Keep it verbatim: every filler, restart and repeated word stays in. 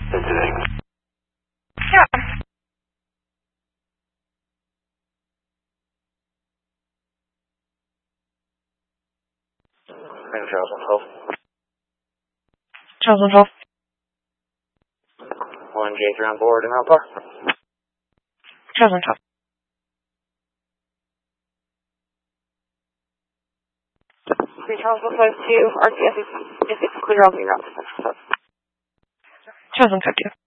Today. Yeah. Charles one twelve. Charles one twelve. one J three on board in Alpar. Charles one twelve. three Charles one five two, R C S is clear on the route. Charles one five two.